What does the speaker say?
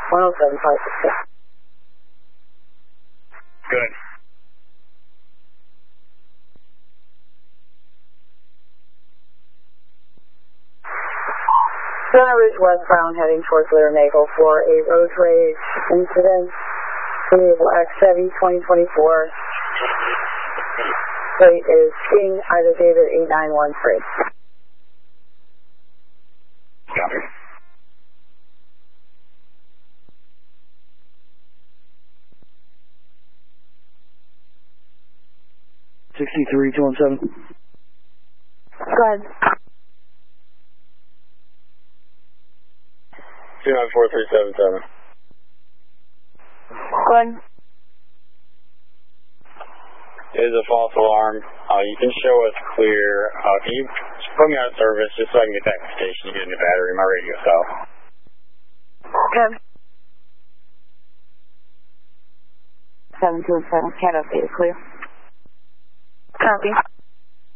107566. Good. Center Ridge westbound heading towards Lear Naval for a road rage incident. Vehicle X-Chevy 2024. Plate is King Ida David 8913. Copy. $63,217. Go ahead. 294377. Go ahead. It is a false alarm. You can show us clear. Can you put me on service just so I can get back to the station and get a new battery in my radio cell? Okay. 727, can't update it, clear. Copy.